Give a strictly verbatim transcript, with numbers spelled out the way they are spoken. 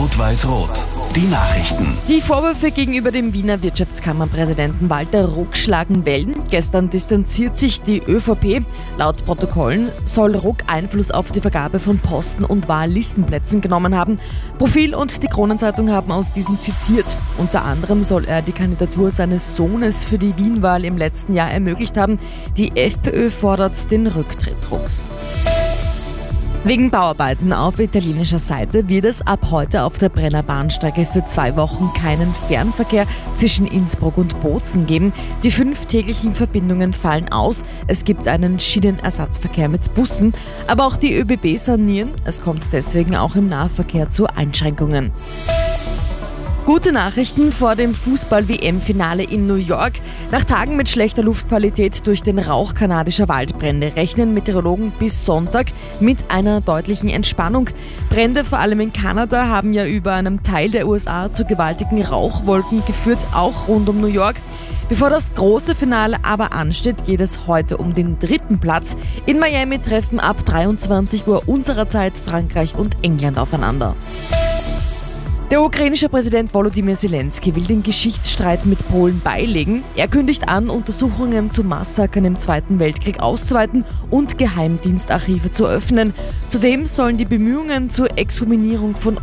Rot-Weiß-Rot. Die Nachrichten. Die Vorwürfe gegenüber dem Wiener Wirtschaftskammerpräsidenten Walter Ruck schlagen Wellen. Gestern distanziert sich die ÖVP. Laut Protokollen soll Ruck Einfluss auf die Vergabe von Posten und Wahllistenplätzen genommen haben. Profil und die Kronenzeitung haben aus diesen zitiert. Unter anderem soll er die Kandidatur seines Sohnes für die Wienwahl im letzten Jahr ermöglicht haben. Die FPÖ fordert den Rücktritt Rucks. Wegen Bauarbeiten auf italienischer Seite wird es ab heute auf der Brenner Bahnstrecke für zwei Wochen keinen Fernverkehr zwischen Innsbruck und Bozen geben. Die fünf täglichen Verbindungen fallen aus. Es gibt einen Schienenersatzverkehr mit Bussen, aber auch die ÖBB sanieren. Es kommt deswegen auch im Nahverkehr zu Einschränkungen. Gute Nachrichten vor dem Fußball-W M-Finale in New York. Nach Tagen mit schlechter Luftqualität durch den Rauch kanadischer Waldbrände rechnen Meteorologen bis Sonntag mit einer deutlichen Entspannung. Brände vor allem in Kanada haben ja über einem Teil der U S A zu gewaltigen Rauchwolken geführt, auch rund um New York. Bevor das große Finale aber ansteht, geht es heute um den dritten Platz. In Miami treffen ab dreiundzwanzig Uhr unserer Zeit Frankreich und England aufeinander. Der ukrainische Präsident Volodymyr Zelensky will den Geschichtsstreit mit Polen beilegen. Er kündigt an, Untersuchungen zu Massakern im Zweiten Weltkrieg auszuweiten und Geheimdienstarchive zu öffnen. Zudem sollen die Bemühungen zur Exhumierung von